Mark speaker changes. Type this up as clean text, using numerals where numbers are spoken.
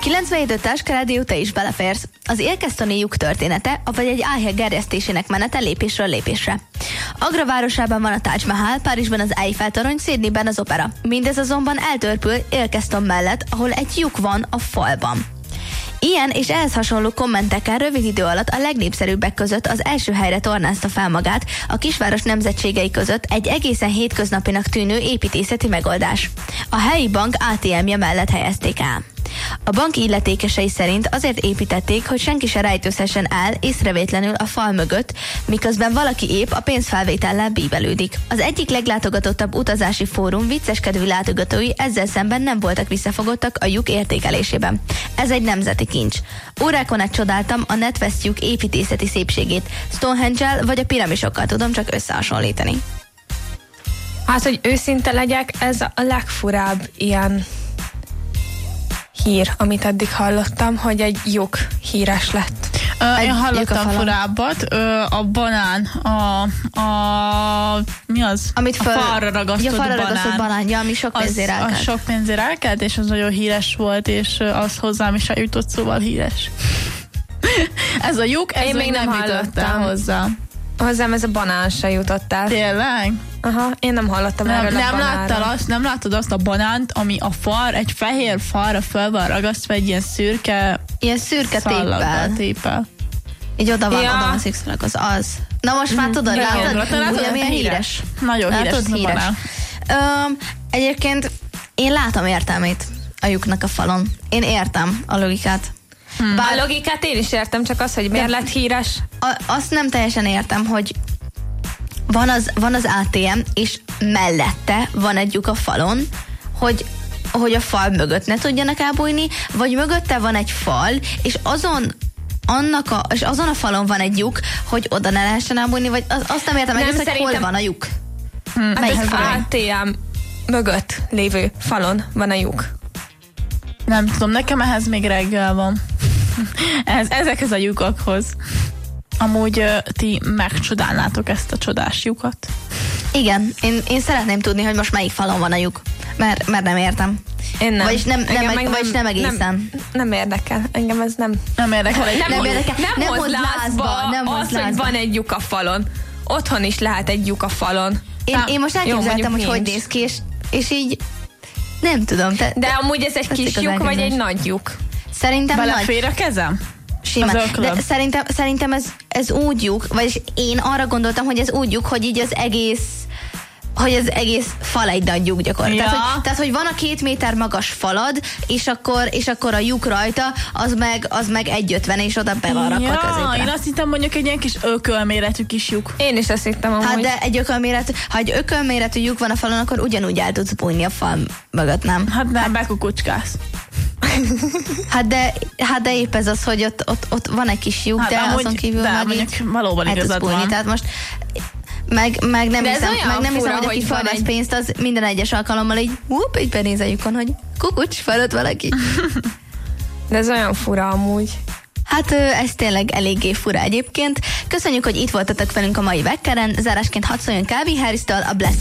Speaker 1: 97 Táska Rádió, te is beleférsz. Az élkeztoni lyuk története, avagy egy álhely gerjesztésének menete lépésről lépésre. Agra városában van a Taj Mahal, Párizsban az Eiffel-torony, Sydneyben az opera. Mindez azonban eltörpül Élkezton mellett, ahol egy lyuk van a falban. Ilyen és ehhez hasonló kommentekkel rövid idő alatt a legnépszerűbbek között az első helyre tornázta fel magát a kisváros nemzetségei között egy egészen hétköznapinak tűnő építészeti megoldás. A helyi bank ATM-je mellett helyezték el. A bank illetékesei szerint azért építették, hogy senki se rejtőzhessen el észrevétlenül a fal mögött, miközben valaki épp a pénzfelvétellel bíbelődik. Az egyik leglátogatottabb utazási fórum vicceskedő látogatói ezzel szemben nem voltak visszafogottak a lyuk értékelésében. Ez egy nemzeti kincs. Órákon át csodáltam a Netwest lyuk építészeti szépségét. Stonehenge-el vagy a piramisokkal tudom csak összehasonlítani.
Speaker 2: Hát, hogy őszinte legyek, ez a legfurább ilyen hír, amit eddig hallottam, hogy egy lyuk híres lett.
Speaker 3: Én hallottam furábbat, a banán, mi az?
Speaker 1: Amit
Speaker 3: a falra ragasztott
Speaker 1: banán, ami sok pénzért elkelt.
Speaker 3: Sok pénzért elkelt, és az nagyon híres volt, és az hozzám is eljutott, szóval híres. Ez a lyuk, ez még nem hallottam hozzá.
Speaker 2: Hozzám ez a banán se jutott el.
Speaker 3: Tényleg?
Speaker 2: Aha, én nem hallottam erről a banánról.
Speaker 3: Nem láttad azt a banánt, ami a fal, egy fehér falra föl van ragasztva egy ilyen szürke téppel.
Speaker 1: Így oda van szikszalak, az. Na most már tudod, látod? Ugye milyen híres?
Speaker 3: Nagyon híres ez a banán.
Speaker 1: Egyébként én látom értelmét a lyuknak a falon. Én értem a logikát.
Speaker 2: A logikát én is értem, csak az, hogy miért lett híres.
Speaker 1: Azt nem teljesen értem, hogy van az ATM, és mellette van egy lyuk a falon, hogy a fal mögött ne tudjanak elbújni, vagy mögötte van egy fal, és azon a falon van egy lyuk, hogy oda ne lehessen elbújni, vagy azt nem értem, hogy hol van a lyuk.
Speaker 2: Hát az ATM mögött lévő falon van a lyuk.
Speaker 3: Nem tudom, nekem ehhez még reggel van. Ezekhez a lyukakhoz. Amúgy ti megcsodálnátok ezt a csodás lyukat?
Speaker 1: Igen, én szeretném tudni, hogy most melyik falon van a lyuk. Mert nem értem.
Speaker 2: Én nem.
Speaker 1: Vagyis nem egészen.
Speaker 2: Nem érdekel. Engem ez nem
Speaker 1: érdekel.
Speaker 2: Nem hoz lázba az, hogy van egy lyuk a falon. Otthon is lehet egy lyuk a falon.
Speaker 1: Én most elképzeltem, hogy néz ki, és így nem tudom.
Speaker 2: De amúgy ez egy kis lyuk, vagy egy nagy lyuk?
Speaker 1: Szerintem
Speaker 3: belefér a kezem?
Speaker 1: Simán. De szerintem ez úgy lyuk, vagyis én arra gondoltam, hogy ez úgy lyuk, hogy így az egész fal egy nagy lyuk gyakorlatilag. Ja. Tehát, hogy van a 2 méter magas falad, és akkor a lyuk rajta, az meg 1,50, és oda be van rakva középre.
Speaker 3: Én azt hittem mondjuk egy ilyen kis ökölméretű kis lyuk.
Speaker 2: Én is azt hittem amúgy.
Speaker 1: Hát de ha egy ökölméretű lyuk van a falon, akkor ugyanúgy el tudsz bújni a fal mögött, nem?
Speaker 3: Hát nem, bekukucskálsz.
Speaker 1: Hát de épp ez az, hogy ott van egy kis lyuk, de azon kívül
Speaker 3: valóban igazad van.
Speaker 1: Tehát most meg nem hiszem, hogy aki felvesz pénzt, az minden egyes alkalommal így benéz a lyukon, hogy kukucs, felött valaki.
Speaker 2: De ez olyan fura amúgy.
Speaker 1: Hát ez tényleg eléggé fura egyébként. Köszönjük, hogy itt voltatok velünk a mai Vekkeren. Zárásként hadd szóljon Calvin Harris-től a Bless